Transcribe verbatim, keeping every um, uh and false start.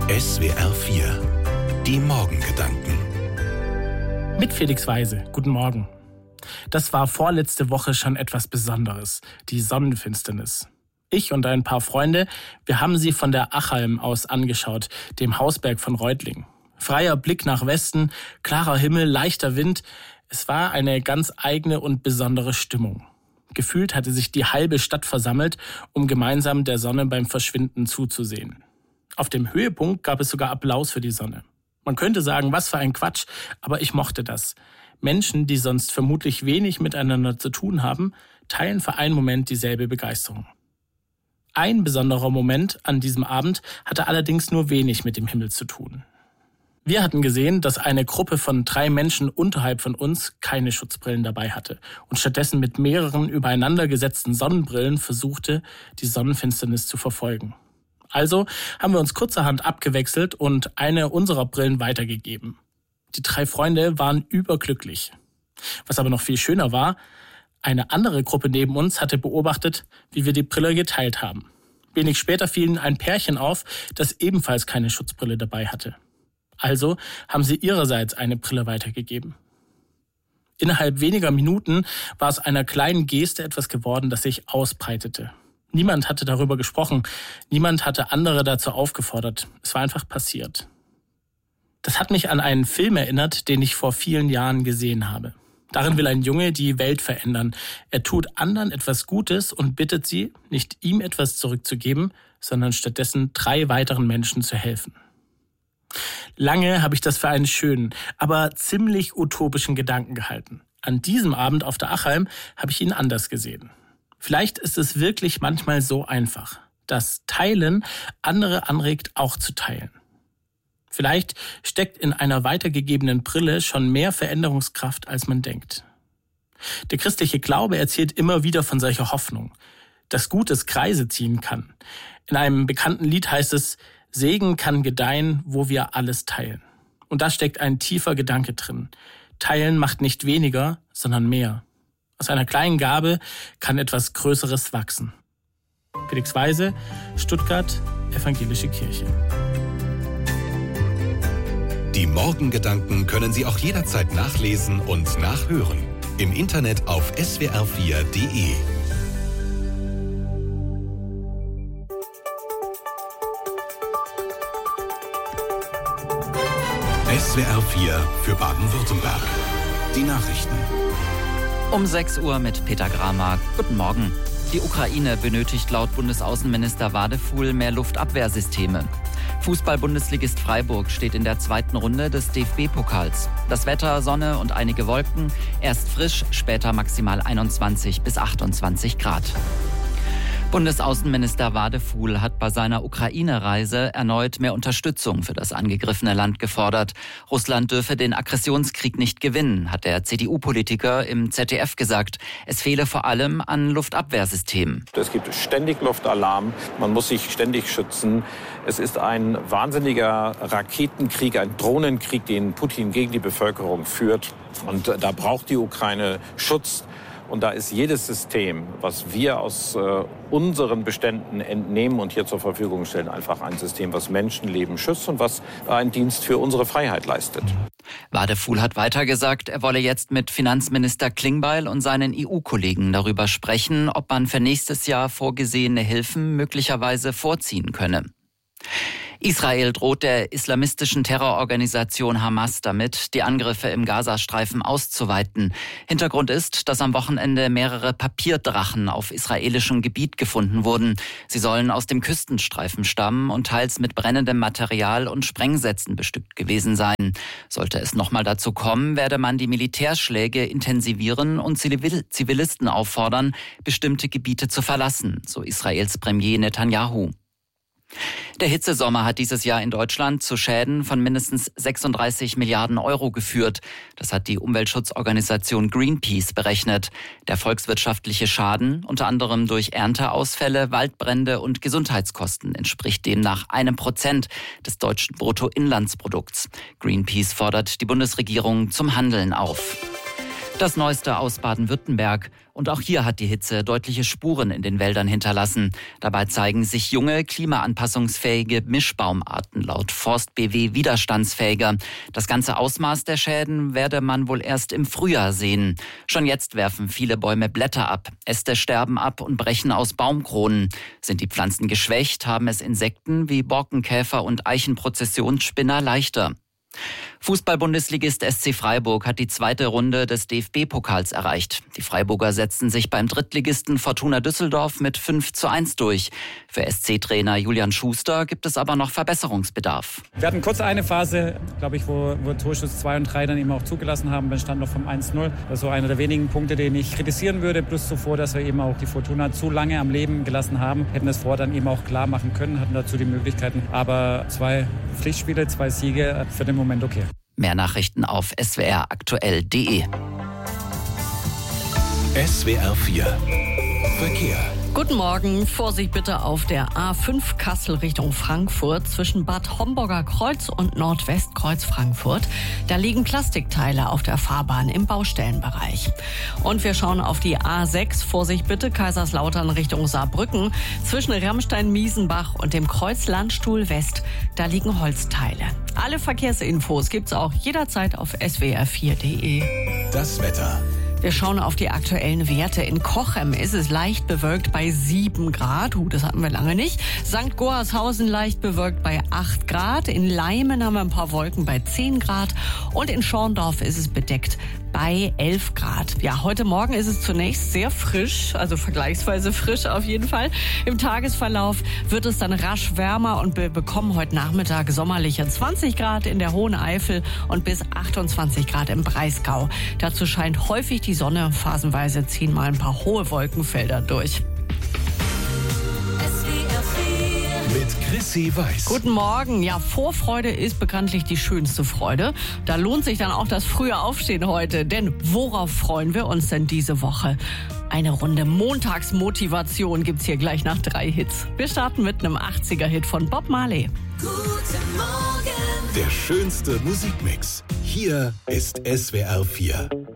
S W R vier, die Morgengedanken. Mit Felix Weise, guten Morgen. Das war vorletzte Woche schon etwas Besonderes, die Sonnenfinsternis. Ich und ein paar Freunde, wir haben sie von der Achalm aus angeschaut, dem Hausberg von Reutlingen. Freier Blick nach Westen, klarer Himmel, leichter Wind. Es war eine ganz eigene und besondere Stimmung. Gefühlt hatte sich die halbe Stadt versammelt, um gemeinsam der Sonne beim Verschwinden zuzusehen. Auf dem Höhepunkt gab es sogar Applaus für die Sonne. Man könnte sagen, was für ein Quatsch, aber ich mochte das. Menschen, die sonst vermutlich wenig miteinander zu tun haben, teilen für einen Moment dieselbe Begeisterung. Ein besonderer Moment an diesem Abend hatte allerdings nur wenig mit dem Himmel zu tun. Wir hatten gesehen, dass eine Gruppe von drei Menschen unterhalb von uns keine Schutzbrillen dabei hatte und stattdessen mit mehreren übereinander gesetzten Sonnenbrillen versuchte, die Sonnenfinsternis zu verfolgen. Also haben wir uns kurzerhand abgewechselt und eine unserer Brillen weitergegeben. Die drei Freunde waren überglücklich. Was aber noch viel schöner war, eine andere Gruppe neben uns hatte beobachtet, wie wir die Brille geteilt haben. Wenig später fiel ein Pärchen auf, das ebenfalls keine Schutzbrille dabei hatte. Also haben sie ihrerseits eine Brille weitergegeben. Innerhalb weniger Minuten war es einer kleinen Geste etwas geworden, das sich ausbreitete. Niemand hatte darüber gesprochen, niemand hatte andere dazu aufgefordert. Es war einfach passiert. Das hat mich an einen Film erinnert, den ich vor vielen Jahren gesehen habe. Darin will ein Junge die Welt verändern. Er tut anderen etwas Gutes und bittet sie, nicht ihm etwas zurückzugeben, sondern stattdessen drei weiteren Menschen zu helfen. Lange habe ich das für einen schönen, aber ziemlich utopischen Gedanken gehalten. An diesem Abend auf der Achalm habe ich ihn anders gesehen. Vielleicht ist es wirklich manchmal so einfach, dass Teilen andere anregt, auch zu teilen. Vielleicht steckt in einer weitergegebenen Brille schon mehr Veränderungskraft, als man denkt. Der christliche Glaube erzählt immer wieder von solcher Hoffnung, dass Gutes Kreise ziehen kann. In einem bekannten Lied heißt es: Segen kann gedeihen, wo wir alles teilen. Und da steckt ein tiefer Gedanke drin. Teilen macht nicht weniger, sondern mehr. Aus einer kleinen Gabe kann etwas Größeres wachsen. Felix Weise, Stuttgart, Evangelische Kirche. Die Morgengedanken können Sie auch jederzeit nachlesen und nachhören. Im Internet auf S W R vier Punkt de. S W R vier für Baden-Württemberg. Die Nachrichten. Um sechs Uhr mit Peter Gramer. Guten Morgen. Die Ukraine benötigt laut Bundesaußenminister Wadefuhl mehr Luftabwehrsysteme. Fußball-Bundesligist Freiburg steht in der zweiten Runde des D F B-Pokals. Das Wetter, Sonne und einige Wolken. Erst frisch, später maximal einundzwanzig bis achtundzwanzig Grad. Bundesaußenminister Wadefuhl hat bei seiner Ukraine-Reise erneut mehr Unterstützung für das angegriffene Land gefordert. Russland dürfe den Aggressionskrieg nicht gewinnen, hat der C D U-Politiker im Z D F gesagt. Es fehle vor allem an Luftabwehrsystemen. Es gibt ständig Luftalarm, man muss sich ständig schützen. Es ist ein wahnsinniger Raketenkrieg, ein Drohnenkrieg, den Putin gegen die Bevölkerung führt. Und da braucht die Ukraine Schutz. Und da ist jedes System, was wir aus äh, unseren Beständen entnehmen und hier zur Verfügung stellen, einfach ein System, was Menschenleben schützt und was einen Dienst für unsere Freiheit leistet. Wadefuhl hat weiter gesagt, er wolle jetzt mit Finanzminister Klingbeil und seinen E U-Kollegen darüber sprechen, ob man für nächstes Jahr vorgesehene Hilfen möglicherweise vorziehen könne. Israel droht der islamistischen Terrororganisation Hamas damit, die Angriffe im Gazastreifen auszuweiten. Hintergrund ist, dass am Wochenende mehrere Papierdrachen auf israelischem Gebiet gefunden wurden. Sie sollen aus dem Küstenstreifen stammen und teils mit brennendem Material und Sprengsätzen bestückt gewesen sein. Sollte es nochmal dazu kommen, werde man die Militärschläge intensivieren und Zivilisten auffordern, bestimmte Gebiete zu verlassen, so Israels Premier Netanyahu. Der Hitzesommer hat dieses Jahr in Deutschland zu Schäden von mindestens sechsunddreißig Milliarden Euro geführt. Das hat die Umweltschutzorganisation Greenpeace berechnet. Der volkswirtschaftliche Schaden, unter anderem durch Ernteausfälle, Waldbrände und Gesundheitskosten, entspricht demnach einem Prozent des deutschen Bruttoinlandsprodukts. Greenpeace fordert die Bundesregierung zum Handeln auf. Das Neueste aus Baden-Württemberg. Und auch hier hat die Hitze deutliche Spuren in den Wäldern hinterlassen. Dabei zeigen sich junge, klimaanpassungsfähige Mischbaumarten laut Forst B W widerstandsfähiger. Das ganze Ausmaß der Schäden werde man wohl erst im Frühjahr sehen. Schon jetzt werfen viele Bäume Blätter ab. Äste sterben ab und brechen aus Baumkronen. Sind die Pflanzen geschwächt, haben es Insekten wie Borkenkäfer und Eichenprozessionsspinner leichter. Fußball-Bundesligist S C Freiburg hat die zweite Runde des D F B-Pokals erreicht. Die Freiburger setzten sich beim Drittligisten Fortuna Düsseldorf mit fünf zu eins durch. Für S C-Trainer Julian Schuster gibt es aber noch Verbesserungsbedarf. Wir hatten kurz eine Phase, glaube ich, wo, wo Torschuss zwei und drei dann eben auch zugelassen haben. Wir standen noch vom eins null. Das ist so einer der wenigen Punkte, den ich kritisieren würde. Plus zuvor, dass wir eben auch die Fortuna zu lange am Leben gelassen haben. Hätten das vorher dann eben auch klar machen können, hatten dazu die Möglichkeiten. Aber zwei Pflichtspiele, zwei Siege, für den Moment okay. Mehr Nachrichten auf s w r aktuell punkt d e. S W R vier Verkehr. Guten Morgen. Vorsicht bitte auf der A fünf Kassel Richtung Frankfurt zwischen Bad Homburger Kreuz und Nordwestkreuz Frankfurt. Da liegen Plastikteile auf der Fahrbahn im Baustellenbereich. Und wir schauen auf die A sechs. Vorsicht bitte Kaiserslautern Richtung Saarbrücken zwischen Rammstein-Miesenbach und dem Kreuz Landstuhl West. Da liegen Holzteile. Alle Verkehrsinfos gibt's auch jederzeit auf s w r vier punkt d e. Das Wetter. Wir schauen auf die aktuellen Werte. In Cochem ist es leicht bewölkt bei sieben Grad. Uh, das hatten wir lange nicht. Sankt Goarshausen leicht bewölkt bei acht Grad. In Leimen haben wir ein paar Wolken bei zehn Grad. Und in Schorndorf ist es bedeckt bei elf Grad. Ja, heute Morgen ist es zunächst sehr frisch, also vergleichsweise frisch auf jeden Fall. Im Tagesverlauf wird es dann rasch wärmer und wir bekommen heute Nachmittag sommerliche zwanzig Grad in der Hohen Eifel und bis achtundzwanzig Grad im Breisgau. Dazu scheint häufig die Sonne, phasenweise ziehen mal ein paar hohe Wolkenfelder durch. Mit Chrissy Weiß. Guten Morgen. Ja, Vorfreude ist bekanntlich die schönste Freude. Da lohnt sich dann auch das frühe Aufstehen heute. Denn worauf freuen wir uns denn diese Woche? Eine Runde Montagsmotivation gibt's hier gleich nach drei Hits. Wir starten mit einem achtziger-Hit von Bob Marley. Guten Morgen. Der schönste Musikmix. Hier ist S W R vier.